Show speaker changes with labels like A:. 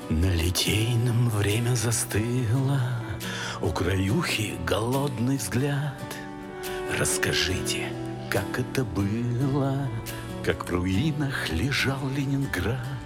A: На Литейном время застыло, у краюхи голодный взгляд. Расскажите, как это было, как в руинах лежал Ленинград.